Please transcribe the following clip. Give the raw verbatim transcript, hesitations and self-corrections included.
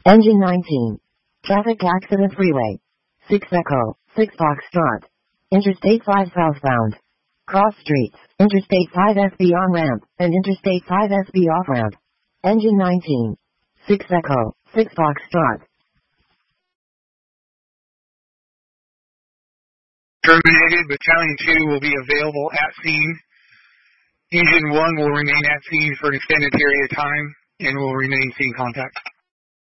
Engine nineteen. Traffic accident freeway. six Echo, six Foxtrot. Interstate five southbound. Cross streets, Interstate five S B on-ramp, and Interstate five S B off-ramp. Engine nineteen. six Echo, six Foxtrot. Terminated, Battalion two will be available at scene. Engine one will remain at scene for an extended period of time and will remain scene contact.